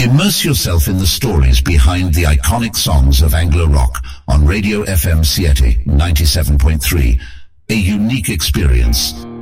Immerse yourself in the stories behind the iconic songs of Anglo Rock on Radio FM Siete 97.3. A unique experience